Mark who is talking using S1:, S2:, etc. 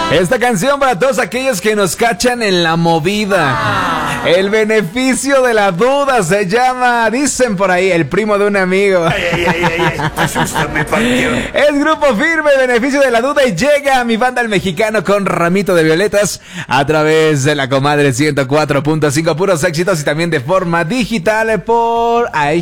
S1: Esta canción para todos aquellos que nos cachan en la movida. El beneficio de la duda se llama, dicen por ahí, el primo de un amigo.
S2: Asústame, partió.
S1: Es Grupo Firme, beneficio de la duda, y llega mi banda El Mexicano con Ramito de Violetas a través de la Comadre 104.5, puros éxitos, y también de forma digital por